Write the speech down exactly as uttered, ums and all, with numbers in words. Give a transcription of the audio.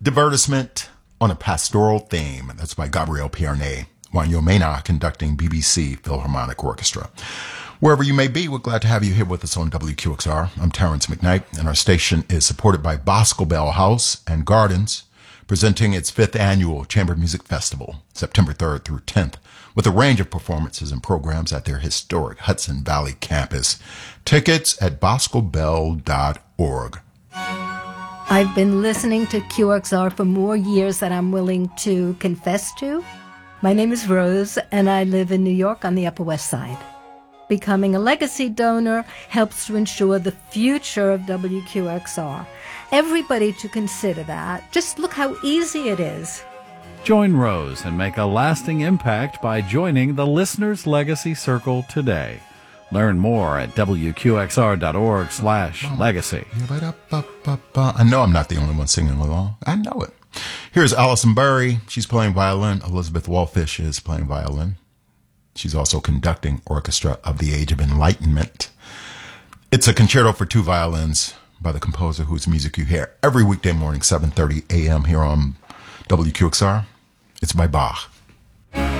Divertissement on a Pastoral Theme. That's by Gabriel Pierné. Juanjo Mena conducting B B C Philharmonic Orchestra. Wherever you may be, we're glad to have you here with us on W Q X R. I'm Terrence McKnight, and our station is supported by Boscobel House and Gardens, presenting its fifth annual Chamber Music Festival, September third through tenth, with a range of performances and programs at their historic Hudson Valley campus. Tickets at boscobel dot org. I've been listening to Q X R for more years than I'm willing to confess to. My name is Rose, and I live in New York on the Upper West Side. Becoming a legacy donor helps to ensure the future of W Q X R. Everybody to consider that. Just look how easy it is. Join Rose and make a lasting impact by joining the Listener's Legacy Circle today. Learn more at w q x r dot org slash legacy. I know I'm not the only one singing along. I know it. Here's Alison Burry. She's playing violin. Elizabeth Wallfish is playing violin. She's also conducting Orchestra of the Age of Enlightenment. It's a concerto for two violins by the composer whose music you hear every weekday morning, seven thirty a.m. here on W Q X R. It's by Bach.